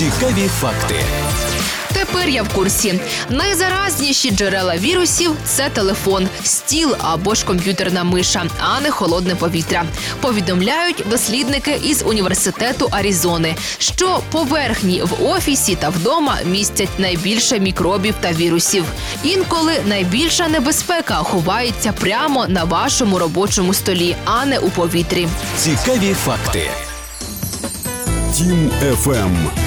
Цікаві факти. Тепер я в курсі. Найзаразніші джерела вірусів – це телефон, стіл або ж комп'ютерна миша, а не холодне повітря. Повідомляють дослідники із Університету Аризони, що поверхні в офісі та вдома містять найбільше мікробів та вірусів. Інколи найбільша небезпека ховається прямо на вашому робочому столі, а не у повітрі. Цікаві факти. Тім FM.